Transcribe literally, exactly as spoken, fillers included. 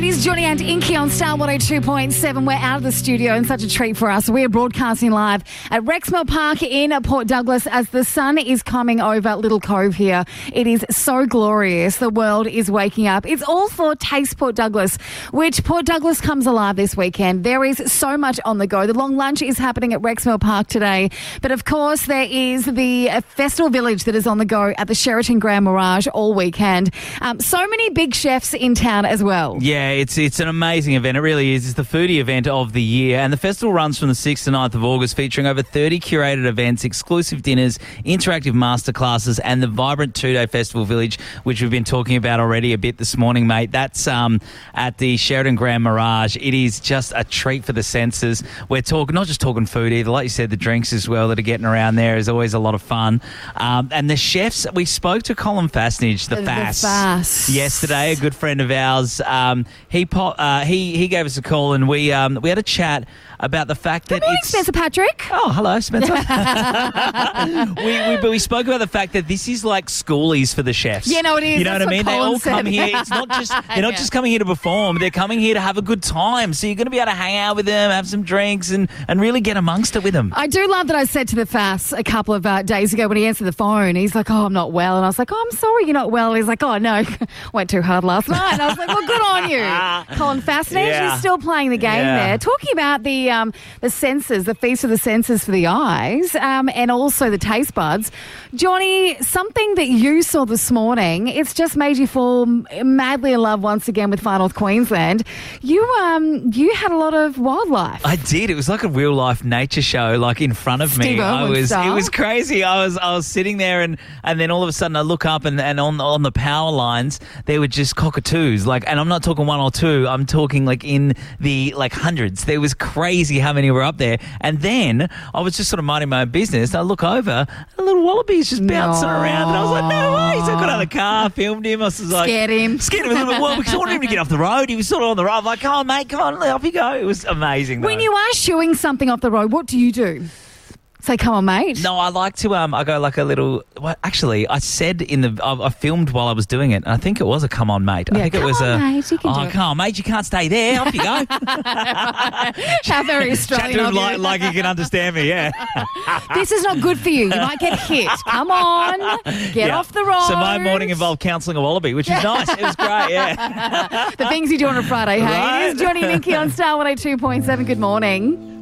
is Johnny and Inky on Star one oh two point seven. We're out of the studio and such a treat for us. We're broadcasting live at Rexmill Park in Port Douglas as the sun is coming over Little Cove here. It is so glorious. The world is waking up. It's all for Taste Port Douglas, which Port Douglas comes alive this weekend. There is so much on the go. The long lunch is happening at Rexmill Park today. But of course, there is the Festival Village that is on the go at the Sheraton Grand Mirage all weekend. Um, so many big chefs in town as well. Yeah, it's it's an amazing event. It really is. It's the foodie event of the year. And the festival runs from the sixth to ninth of August, featuring over thirty curated events, exclusive dinners, interactive masterclasses, and the vibrant two-day Festival Village, which we've been talking about already a bit this morning, mate. That's um, at the Sheraton Grand Mirage. It is just a treat for the senses. We're talking, not just talking food either, like you said, the drinks as well that are getting around there is always a lot of fun. Um, and the chefs, we spoke to Colin Fassnage, the, The Fass, Fass. yesterday, a good friend of ours. Um, he po- uh, he he gave us a call and we um, we had a chat about the fact that Good morning, it's... Spencer Patrick. Oh, hello, Spencer. we, we, but we spoke about the fact that this is like schoolies for the chefs. Yeah, no, it is. You know That's what I mean? what They Colin all come said. here. It's not just they're not Yeah. just coming here to perform. They're coming here to have a good time. So you're going to be able to hang out with them, have some drinks, and, and really get amongst it with them. I do love that I said to the Fass a couple of uh, days ago when he answered the phone, he's like, oh, I'm not well. And I was like, oh, I'm sorry you're not well. He's like, oh, no, went too hard last night. And I was like, well, good on you. Colin Fassnage Yeah. is still playing the game Yeah. there. Talking about the um, the senses, the feast of the senses for the eyes um, and also the taste buds. Johnny, something that you saw this morning, it's just made you fall madly in love once again with Far North Queensland. You um you had a lot of wildlife. I did. It was like a real life nature show, like in front of Steve me. I Irwin was. style. It was crazy. I was. I was sitting there, and, and then all of a sudden I look up, and, and on on the power lines there were just cockatoos. Like, and I'm not talking one or two. I'm talking like in the like hundreds. There was crazy how many were up there. And then I was just sort of minding my own business. And I look over, and a little wallaby's just bouncing No. around, and I was like, no way. So I got out of the car, filmed him. I was like, Scared him. scared him a little bit. Well, because I wanted him to get off the road. He was sort of on the road. I'm like, come on, mate, come on, off you go. It was amazing. When though. you are shooing something off the road, what do you do? Say, come on, mate. No, I like to. Um, I go like a little. Well, actually, I said in the. I, I filmed while I was doing it, and I think it was a "Come on, mate." I Yeah, think it come was on, a. mate, you can oh, do it." come on, mate! You can't stay there. Off you go. How very Chat Australian to him of like, you. like he can understand me. Yeah. This is not good for you. You might get hit. Come on. Get Yeah. off the road. So my morning involved counselling a wallaby, which is nice. It was great. Yeah. The things you do on a Friday, hey? Right. It is Johnny and Inky on Star one oh two point seven. Good morning.